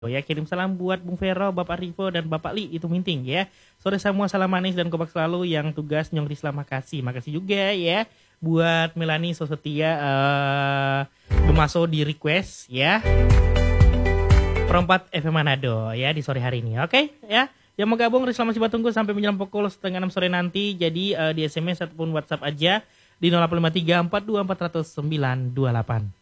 Ya, kirim salam buat Bung Vero, Bapak Rivo, dan Bapak Li, itu minting ya. Sore semua, salam manis dan kompak selalu. Yang tugas nyong Risla, makasih. Makasih juga ya buat Melani Sosetia Bemaso di request ya. Perempat FM Manado ya di sore hari ini. Oke ya. Yang mau gabung Risla masih tunggu sampai menjelang pukul 5:30 sore nanti. Jadi di SMS ataupun WhatsApp aja di 0853 42 400 928.